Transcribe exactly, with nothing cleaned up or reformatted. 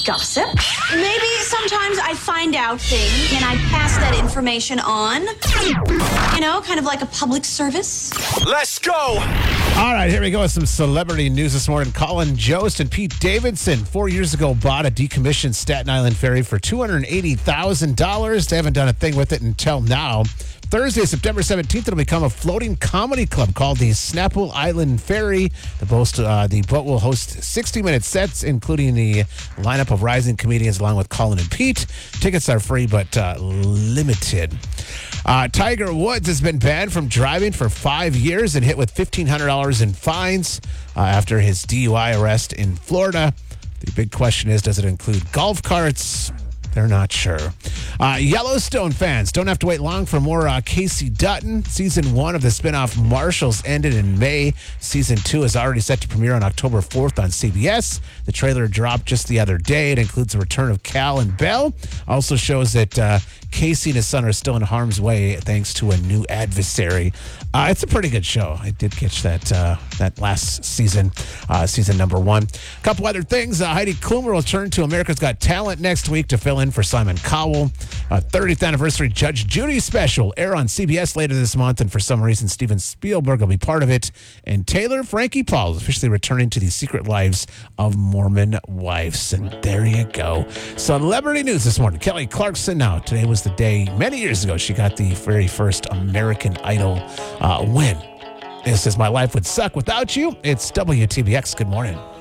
gossip. Maybe sometimes I find out things and I pass that information on. You know, kind of like a public service. Let's go. All right, here we go with some celebrity news this morning. Colin Jost and Pete Davidson, four years ago, bought a decommissioned Staten Island ferry for two hundred eighty thousand dollars. They haven't done a thing with it until now. Thursday, September seventeenth, it'll become a floating comedy club called the Snapple Island Ferry. The, boast, uh, the boat will host sixty-minute sets, including the lineup of rising comedians along with Colin and Pete. Tickets are free, but uh, limited. Uh, Tiger Woods has been banned from driving for five years and hit with fifteen hundred dollars in fines uh, after his D U I arrest in Florida. The big question is, does it include golf carts? They're not sure. Uh, Yellowstone fans don't have to wait long for more uh, Casey Dutton. Season one of the spinoff Marshals ended in May. Season two is already set to premiere on October fourth on C B S. The trailer dropped just the other day. It includes the return of Cal and Belle. Also shows that uh, Casey and his son are still in harm's way thanks to a new adversary. Uh, it's a pretty good show. I did catch that uh, that last season, uh, season number one. A couple other things. Uh, Heidi Klum will return to America's Got Talent next week to fill in for Simon Cowell. Uh, thirtieth anniversary Judge Judy special air on C B S later this month, and for some reason Steven Spielberg will be part of it. And Taylor Frankie Paul is officially returning to the Secret Lives of Mormon Wives. And there you go. Celebrity news this morning. Kelly Clarkson. Now, today was the day many years ago she got the very first American Idol uh, win. This is My Life Would Suck Without You. It's W T B X. Good morning.